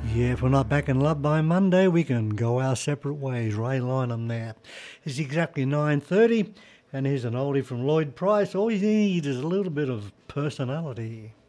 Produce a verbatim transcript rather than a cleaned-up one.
Yeah, if we're not back in love by Monday, we can go our separate ways. Ray Lynham there. It's exactly nine thirty, and here's an oldie from Lloyd Price. All you need is a little bit of personality.